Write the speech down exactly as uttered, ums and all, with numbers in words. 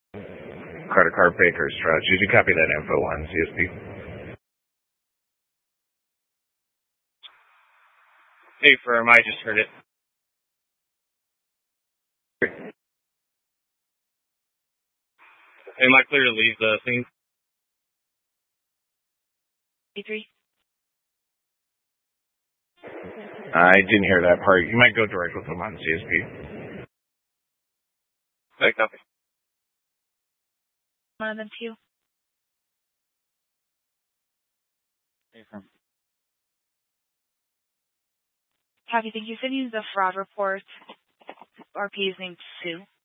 Credit card Baker's Stretch. Did you copy that info on C S P? Hey, firm, I just heard it. Am I clear to leave the scene? B three. I didn't hear that part. You might go direct with them on C S P. Okay, copy. One of them to you. Hey, firm. Copy. Thank you. Sending you the fraud report. R P is named Sue.